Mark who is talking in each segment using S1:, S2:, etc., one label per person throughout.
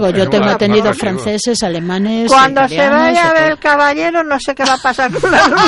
S1: digo, yo he tenido franceses, alemanes...
S2: Cuando se vaya a ver el caballero, no sé qué va a pasar con la luz.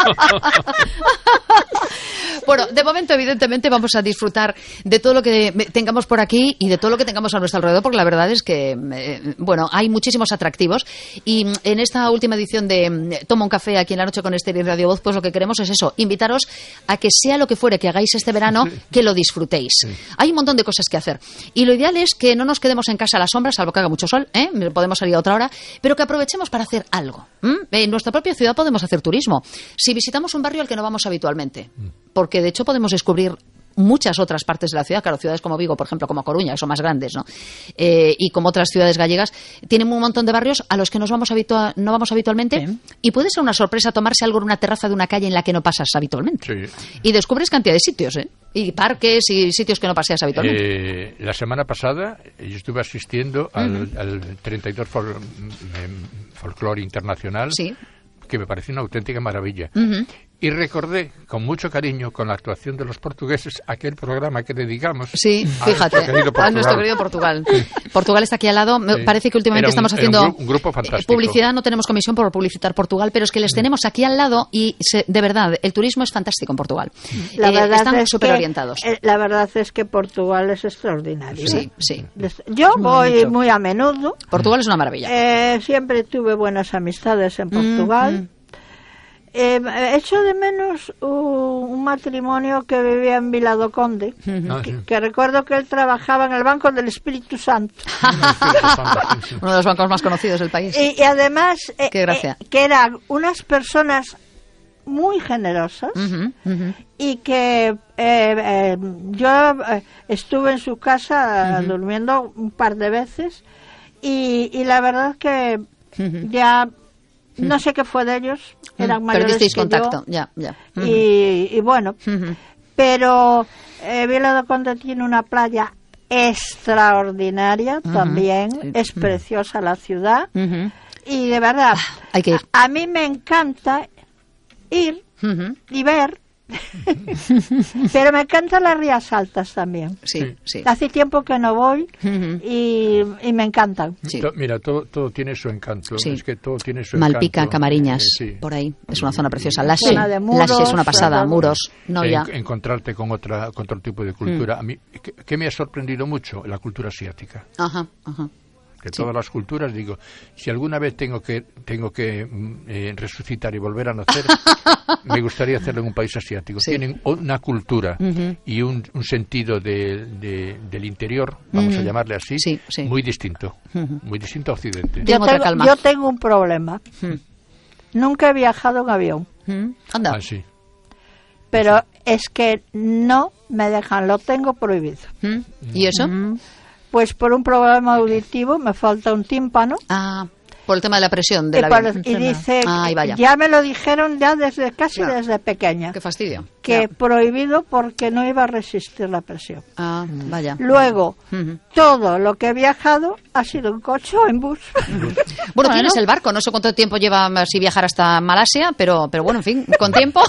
S3: Bueno, de momento, evidentemente, vamos a disfrutar de todo lo que tengamos por aquí y de todo lo que tengamos a nuestro alrededor, porque la verdad es que, hay muchísimos atractivos. Y en esta última edición de Toma un café aquí en La Noche con Esther y Radio Voz, pues lo que queremos es eso, invitaros a que sea lo que fuere que hagáis este verano, que lo disfrutéis. Sí. Hay un montón de cosas que hacer. Y lo ideal es que no nos quedemos en casa a la sombra, salvo que haga mucho sol, podemos salir a otra hora, pero que aprovechemos para hacer algo. En nuestra propia ciudad podemos hacer turismo. Si visitamos un barrio al que no vamos habitualmente, porque de hecho podemos descubrir muchas otras partes de la ciudad, claro, ciudades como Vigo, por ejemplo, como Coruña, que son más grandes, ¿no? Y como otras ciudades gallegas, tienen un montón de barrios a los que no vamos habitualmente, y puede ser una sorpresa tomarse algo en una terraza de una calle en la que no pasas habitualmente. Sí. Y descubres cantidad de sitios, y parques y sitios que no paseas habitualmente.
S4: La semana pasada yo estuve asistiendo al 32 Folklore Internacional, sí, que me pareció una auténtica maravilla. Y recordé con mucho cariño, con la actuación de los portugueses, aquel programa que dedicamos
S3: a nuestro querido Portugal. Portugal está aquí al lado. Me parece que últimamente estamos haciendo
S4: un grupo fantástico.
S3: Publicidad. No tenemos comisión por publicitar Portugal, pero es que les tenemos aquí al lado y de verdad, el turismo es fantástico en Portugal. Están súper orientados.
S2: La verdad es que Portugal es extraordinario.
S3: Sí, sí.
S2: Yo voy muy a menudo.
S3: Portugal es una maravilla.
S2: Siempre tuve buenas amistades en Portugal. Echo de menos un matrimonio que vivía en Vila do Conde, que recuerdo que él trabajaba en el Banco del Espíritu Santo.
S3: Uno de los bancos más conocidos del país.
S2: Y además,
S3: Qué gracia.
S2: Que eran unas personas muy generosas, y que yo estuve en su casa durmiendo un par de veces, y la verdad que ya... No sé qué fue de ellos, eran mayores
S3: perdisteis
S2: que
S3: contacto,
S2: yo.
S3: ya.
S2: Y bueno, pero Vila do Conde tiene una playa extraordinaria también, es preciosa la ciudad, y de verdad,
S3: hay que ir.
S2: A mí me encanta ir y ver, pero me encantan las Rías Altas también.
S3: Sí.
S2: Hace tiempo que no voy y me encantan.
S4: Sí. Mira, todo tiene su encanto. Sí. Es que todo tiene su
S3: Malpica,
S4: encanto.
S3: Camariñas, por ahí. Es una zona preciosa. Laxe
S2: Muros,
S3: es una pasada. Muros, no ya.
S4: Encontrarte con otro tipo de cultura. A mí, ¿qué me ha sorprendido mucho? La cultura asiática. Que todas las culturas, digo, si alguna vez tengo que resucitar y volver a nacer, me gustaría hacerlo en un país asiático. Tienen una cultura y un sentido del interior, vamos a llamarle así, muy distinto a Occidente.
S2: Yo tengo un problema. Nunca he viajado en avión.
S3: Anda.
S4: Sí.
S2: Pero es que no me dejan, lo tengo prohibido.
S3: ¿Y eso?
S2: Pues por un problema auditivo, me falta un tímpano.
S3: Por el tema de la presión del avión.
S2: Y dice, ya me lo dijeron ya desde pequeña.
S3: Qué fastidio.
S2: Que prohibido porque no iba a resistir la presión.
S3: Vaya.
S2: Luego, todo lo que he viajado ha sido en coche o en bus.
S3: Bueno, tienes el barco, no sé cuánto tiempo lleva si viajar hasta Malasia, pero bueno, en fin, con tiempo.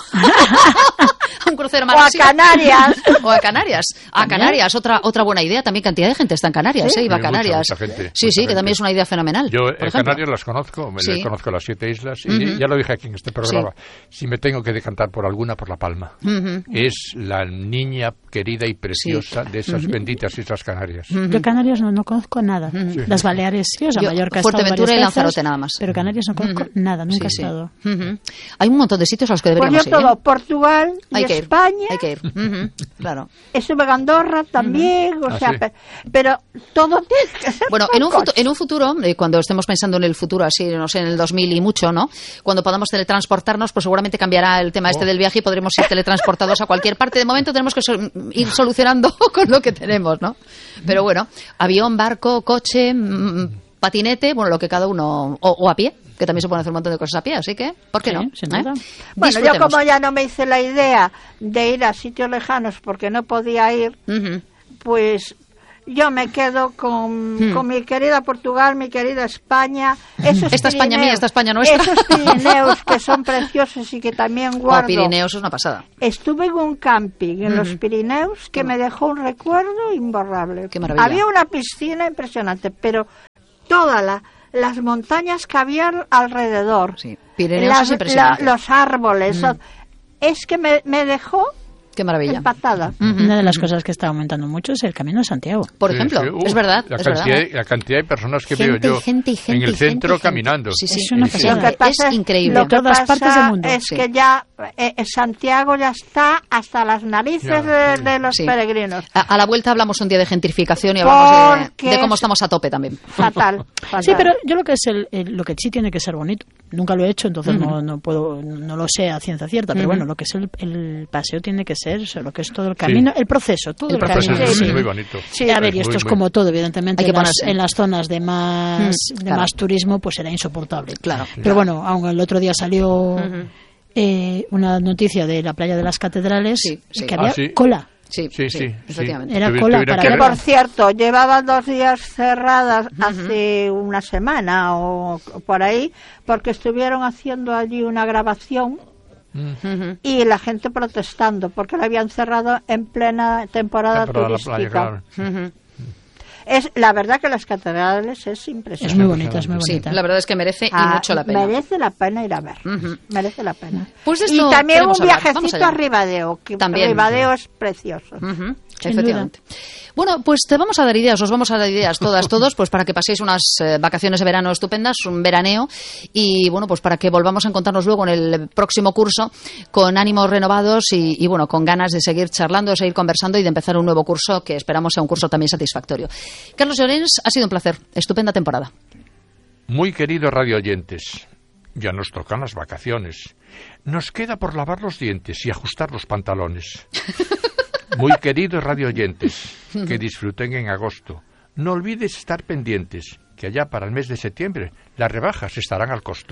S3: Un crucero a Malasia.
S2: O a Canarias.
S3: A Canarias, otra buena idea. También cantidad de gente está en Canarias, iba a Canarias.
S4: Mucha gente,
S3: que también es una idea fenomenal.
S4: Yo Canarias las conozco, conozco las 7 islas, y ya lo dije aquí en este programa. Si me tengo que decantar por alguna, por La Palma. Es la niña querida y preciosa de esas benditas Islas Canarias.
S1: Yo Canarias no conozco nada. Las Baleares sí, o sea, Mallorca,
S3: Fuerteventura y Lanzarote nada más.
S1: Pero Canarias no conozco nada, nunca he estado.
S3: Hay un montón de sitios a los que deberíamos ir.
S2: Pues yo todo, Portugal y España.
S3: Hay que ir. Claro.
S2: Estuve en Andorra también, pero todo tiene que ser.
S3: Bueno, en un futuro, cuando estemos pensando en el futuro, así, no sé, en el 2000 y mucho, ¿no? Cuando podamos teletransportarnos, pues seguramente cambiará el tema del viaje y podremos ir teletransportados a cualquier parte. De momento tenemos que ir solucionando con lo que tenemos, ¿no? Pero bueno, avión, barco, coche, patinete, bueno, lo que cada uno, o a pie, que también se pueden hacer un montón de cosas a pie, así que, ¿por qué no?
S2: Bueno, yo como ya no me hice la idea de ir a sitios lejanos porque no podía ir, pues yo me quedo con mi querida Portugal, mi querida España.
S3: Esta España mía, esta España nuestra.
S2: Esos Pirineos que son preciosos y que también guardo.
S3: Pirineos es una pasada.
S2: Estuve en un camping en los Pirineos que me dejó un recuerdo imborrable.
S3: Qué maravilla.
S2: Había una piscina impresionante, pero todas las montañas que había alrededor,
S3: sí. Pirineos es impresionante.
S2: Los árboles, es que me dejó...
S3: Qué maravilla.
S2: Empatada.
S1: Una de las cosas que está aumentando mucho es el Camino de Santiago.
S3: Por ejemplo, es verdad.
S4: La cantidad de personas que veo yo en el centro caminando.
S3: Sí,
S1: es una pasada.
S3: Es increíble.
S2: Lo que
S1: todas partes del mundo.
S2: Es que ya Santiago ya está hasta las narices de los peregrinos.
S3: A la vuelta hablamos un día de gentrificación y hablamos de cómo estamos a tope también.
S2: Fatal.
S1: Sí, pero yo lo que es lo que sí tiene que ser bonito. Nunca lo he hecho, entonces no lo sé a ciencia cierta, pero bueno, lo que es el paseo tiene que ser lo que es todo el camino, el proceso, todo el
S4: proceso
S1: camino.
S4: es muy bonito.
S1: Sí, a ver, y esto es como todo, evidentemente,
S3: hay que
S1: en las zonas de más turismo, pues será insoportable.
S3: Claro.
S1: Pero bueno, aún el otro día salió una noticia de la playa de las Catedrales que había cola.
S3: Sí, efectivamente.
S1: Era cola para
S2: que, por cierto, llevaban 2 días cerradas hace una semana o por ahí, porque estuvieron haciendo allí una grabación y la gente protestando porque la habían cerrado en plena temporada turística.
S4: Playa, claro.
S2: Es la verdad que las catedrales es impresionante.
S1: Es muy bonita, es muy bonita.
S3: Sí, la verdad es que merece mucho la pena.
S2: Merece la pena ir a ver. Merece la pena.
S3: Pues
S2: y también un viajecito a Ribadeo, que también. Ribadeo es precioso.
S3: Efectivamente. Bueno, pues te vamos a dar ideas, os vamos a dar ideas todos, pues para que paséis unas vacaciones de verano estupendas, un veraneo, y bueno, pues para que volvamos a encontrarnos luego en el próximo curso con ánimos renovados y bueno, con ganas de seguir charlando, de seguir conversando y de empezar un nuevo curso que esperamos sea un curso también satisfactorio. Carlos Llorens, ha sido un placer, estupenda temporada.
S4: Muy queridos radioyentes, ya nos tocan las vacaciones. Nos queda por lavar los dientes y ajustar los pantalones. Muy queridos radioyentes, que disfruten en agosto. No olvides estar pendientes, que allá para el mes de septiembre las rebajas estarán al costo.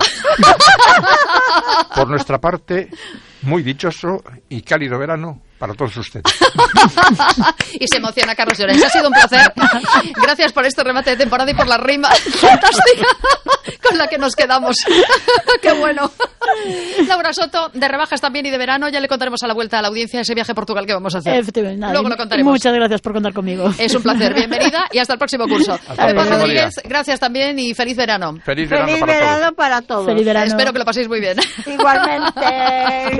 S4: Por nuestra parte, muy dichoso y cálido verano para todos ustedes.
S3: Y se emociona Carlos Llorens. Ha sido un placer. Gracias por este remate de temporada y por la rima fantástica con la que nos quedamos. ¡Qué bueno! Laura Soto, de rebajas también y de verano. Ya le contaremos a la vuelta a la audiencia ese viaje a Portugal que vamos a hacer. Luego lo contaremos.
S1: Muchas gracias por contar conmigo.
S3: Es un placer. Bienvenida y hasta el próximo curso. Pepa Rodríguez, gracias también y feliz verano.
S4: Feliz verano para todos.
S2: Feliz verano.
S1: Feliz verano.
S3: Espero que lo paséis muy bien.
S2: Igualmente.